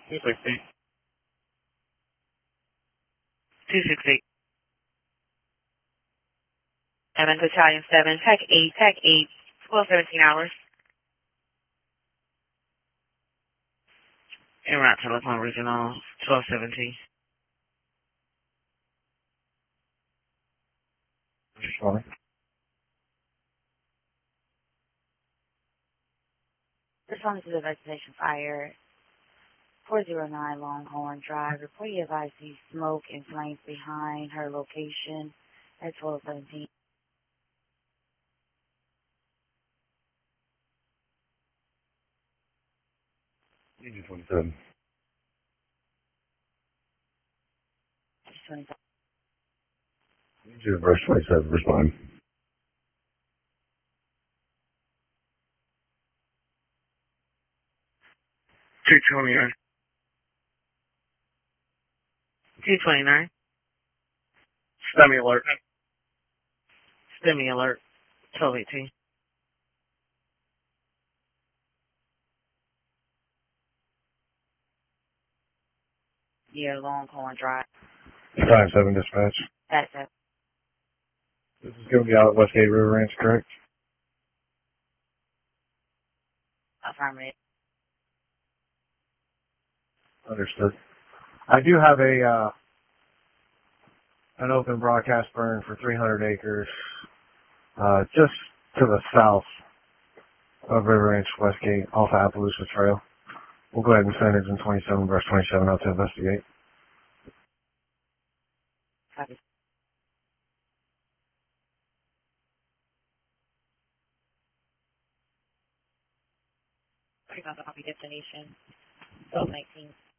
260. 268. Evans Battalion 7, Tech 8, 1217 hours. En route Telephone Regional 1217. Sorry. Responding to the destination fire 409 Longhorn Drive. Reportedly advised see smoke and flames behind her location at 1217. Engine 27. 25. Engine verse 27, respond. 229. 229. STEMI alert. STEMI alert 1218. Yeah, Longhorn Drive. Time 7 dispatch. That's it. This is going to be out at Westgate River Ranch, correct? Affirmative. Understood. I do have an open broadcast burn for 300 acres, just to the south of River Ranch Westgate off of Appaloosa Trail. We'll go ahead and send Engine 27, verse 27 out to investigate. Copy. Copy destination 1219.